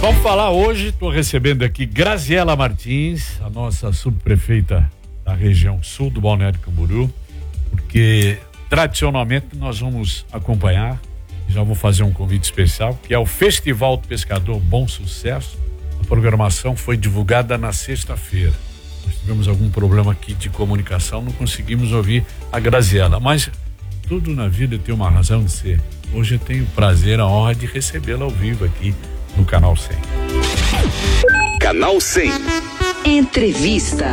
Vamos falar hoje, estou recebendo aqui Graziela Martins, a nossa subprefeita da região sul do Balneário Camboriú, porque tradicionalmente nós vamos acompanhar, já vou fazer um convite especial, que é o Festival do Pescador Bom Sucesso. A programação foi divulgada na sexta-feira. Nós tivemos algum problema aqui de comunicação, não conseguimos ouvir a Graziela, mas tudo na vida tem uma razão de ser. Hoje eu tenho o prazer, a honra de recebê-la ao vivo aqui no Canal 100. Canal 100. Entrevista.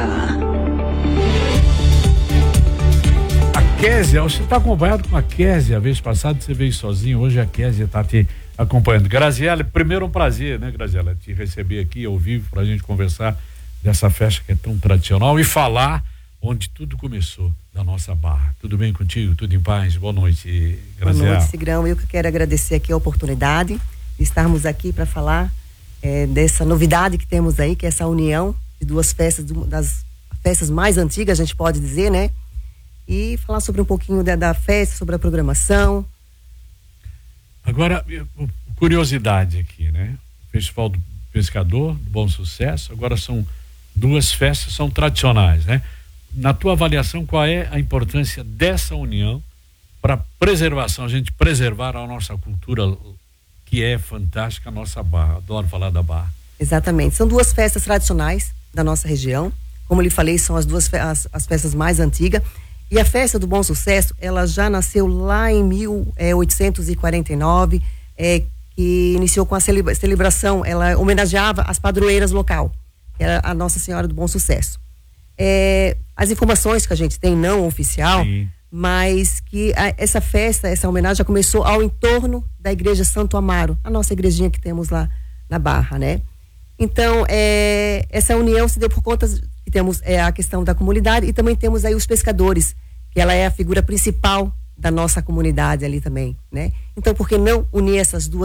A Késia, você está acompanhado com a Késia, a vez passada você veio sozinho, hoje a Késia está te acompanhando. Graziela, primeiro um prazer, né, Graziela, te receber aqui ao vivo para a gente conversar dessa festa que é tão tradicional e falar onde tudo começou, da nossa Barra. Tudo bem contigo? Tudo em paz? Boa noite, Graziela. Boa noite, Sigrão. Eu que quero agradecer aqui a oportunidade de estarmos aqui para falar dessa novidade que temos aí, que é essa união de duas festas, das festas mais antigas, a gente pode dizer, né? E falar sobre um pouquinho da festa, sobre a programação. Agora, curiosidade aqui, né? Festival do Pescador, do Bom Sucesso, agora são duas festas, são tradicionais, né? Na tua avaliação, qual é a importância dessa união para preservação, a gente preservar a nossa cultura, que é fantástica, a nossa Barra? Adoro falar da Barra. Exatamente, são duas festas tradicionais da nossa região, como eu lhe falei, são as duas as festas mais antigas, e a festa do Bom Sucesso, ela já nasceu lá em 1849, que iniciou com a celebração, ela homenageava as padroeiras local, que era a Nossa Senhora do Bom Sucesso. As informações que a gente tem, não oficial, sim, mas que essa festa, essa homenagem já começou ao entorno da igreja Santo Amaro, a nossa igrejinha que temos lá na Barra, né? Então, essa união se deu por conta que temos a questão da comunidade e também temos aí os pescadores, que ela é a figura principal da nossa comunidade ali também, né? Então, por que não unir essas duas